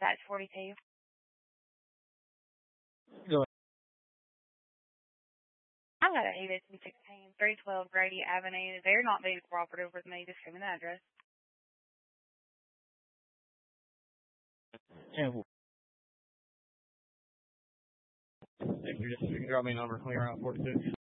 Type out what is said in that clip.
Dispatch 42. Go ahead. I've got an 816, 312 Grady Avenue. They're not being cooperative with me. Just give me the address. And if you can drop me a number when you're around 42.